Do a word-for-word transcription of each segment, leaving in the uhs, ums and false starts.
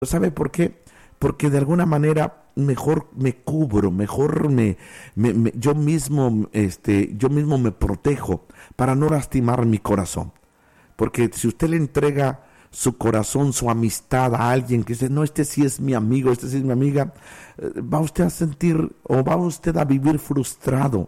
¿Sabe por qué? Porque de alguna manera mejor me cubro, mejor me, me- me- yo mismo, este, yo mismo me protejo para no lastimar mi corazón. Porque si usted le entrega su corazón, su amistad a alguien que dice, no, este sí es mi amigo, este sí es mi amiga, eh, va usted a sentir o va usted a vivir frustrado.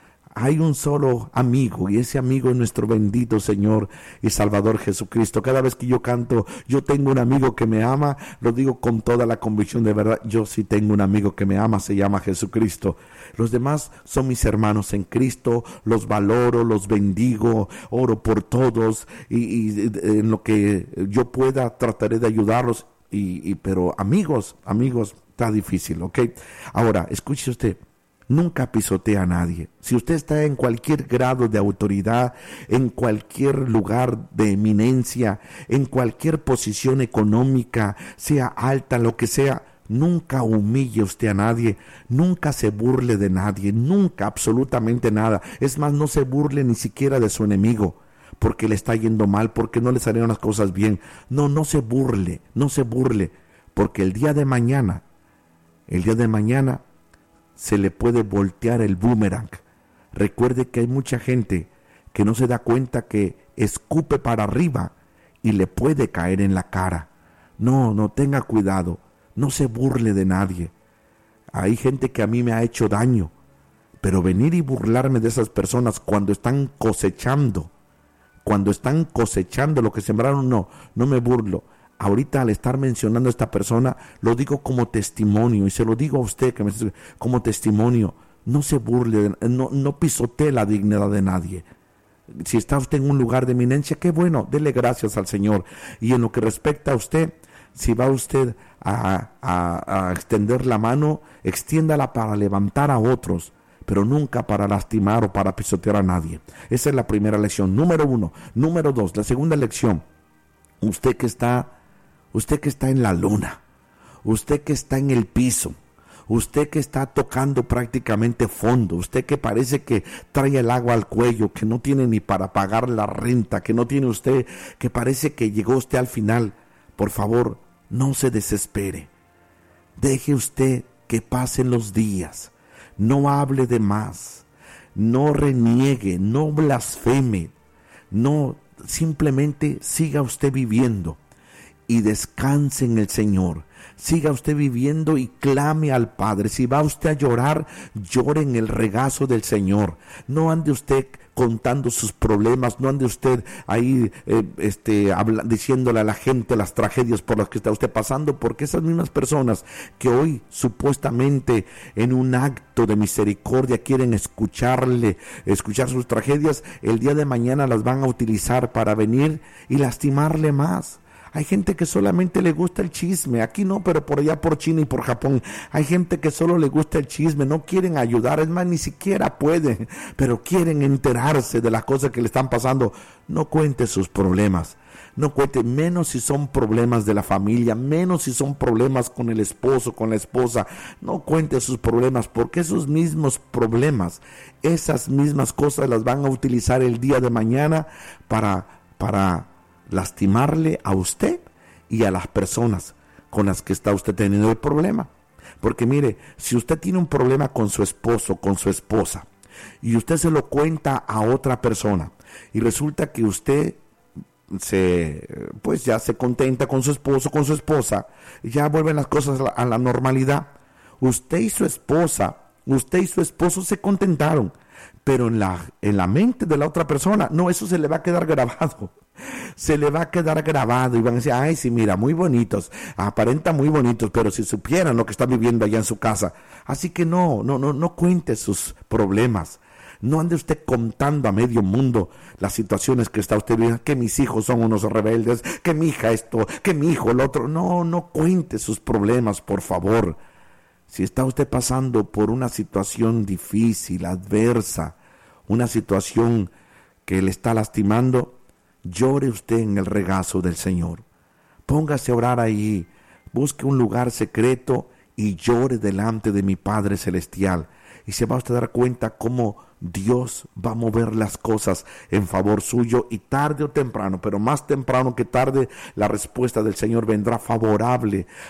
Hay un solo amigo y ese amigo es nuestro bendito Señor y Salvador Jesucristo. Cada vez que yo canto, yo tengo un amigo que me ama, lo digo con toda la convicción de verdad. Yo sí tengo un amigo que me ama, se llama Jesucristo. Los demás son mis hermanos en Cristo, los valoro, los bendigo, oro por todos y, y en lo que yo pueda trataré de ayudarlos. Y, y pero amigos, amigos, está difícil, ¿ok? Ahora, escuche usted. Nunca pisotea a nadie. Si usted está en cualquier grado de autoridad, en cualquier lugar de eminencia, en cualquier posición económica, sea alta, lo que sea, nunca humille usted a nadie, nunca se burle de nadie, nunca, absolutamente nada. Es más, no se burle ni siquiera de su enemigo, porque le está yendo mal, porque no le salieron las cosas bien. No, no se burle, no se burle, porque el día de mañana, el día de mañana, se le puede voltear el boomerang. Recuerde que hay mucha gente que no se da cuenta que escupe para arriba y le puede caer en la cara. No, no, tenga cuidado, no se burle de nadie. Hay gente que a mí me ha hecho daño, pero venir y burlarme de esas personas cuando están cosechando, cuando están cosechando lo que sembraron, no, no me burlo. Ahorita al estar mencionando a esta persona, lo digo como testimonio, y se lo digo a usted que me como testimonio. No se burle, no, no pisotee la dignidad de nadie. Si está usted en un lugar de eminencia, qué bueno, dele gracias al Señor. Y en lo que respecta a usted, si va usted a, a, a extender la mano, extiéndala para levantar a otros, pero nunca para lastimar o para pisotear a nadie. Esa es la primera lección, número uno. Número dos, la segunda lección, usted que está Usted que está en la luna, usted que está en el piso, usted que está tocando prácticamente fondo, usted que parece que trae el agua al cuello, que no tiene ni para pagar la renta, que no tiene usted, que parece que llegó usted al final, por favor, no se desespere. Deje usted que pasen los días, no hable de más, no reniegue, no blasfeme, no, simplemente siga usted viviendo. Y descanse en el Señor. Siga usted viviendo y clame al Padre. Si va usted a llorar, llore en el regazo del Señor. No ande usted contando sus problemas, no ande usted ahí eh, este, habla, diciéndole a la gente las tragedias por las que está usted pasando, porque esas mismas personas que hoy supuestamente en un acto de misericordia quieren escucharle, escuchar sus tragedias, el día de mañana las van a utilizar para venir y lastimarle más. Hay gente que solamente le gusta el chisme, aquí no, pero por allá por China y por Japón. Hay gente que solo le gusta el chisme, no quieren ayudar, es más, ni siquiera pueden, pero quieren enterarse de las cosas que le están pasando. No cuente sus problemas, no cuente, menos si son problemas de la familia, menos si son problemas con el esposo, con la esposa. No cuente sus problemas, porque esos mismos problemas, esas mismas cosas las van a utilizar el día de mañana para, para lastimarle a usted y a las personas con las que está usted teniendo el problema. Porque mire, si usted tiene un problema con su esposo, con su esposa, y usted se lo cuenta a otra persona, y resulta que usted se, pues ya se contenta con su esposo, con su esposa, y ya vuelven las cosas a la, a la normalidad. Usted y su esposa, usted y su esposo se contentaron, pero en la, en la mente de la otra persona, no, eso se le va a quedar grabado. Se le va a quedar grabado y van a decir, ay, sí, mira, muy bonitos, aparentan muy bonitos, pero si supieran lo que están viviendo allá en su casa. Así que no, no, no, no cuente sus problemas. No ande usted contando a medio mundo las situaciones que está usted viviendo, que mis hijos son unos rebeldes, que mi hija esto, que mi hijo el otro. No, no cuente sus problemas, por favor. Si está usted pasando por una situación difícil, adversa, una situación que le está lastimando, llore usted en el regazo del Señor. Póngase a orar ahí, busque un lugar secreto y llore delante de mi Padre Celestial. y se va usted a dar cuenta cómo Dios va a mover las cosas en favor suyo, y tarde o temprano, pero más temprano que tarde, la respuesta del Señor vendrá favorable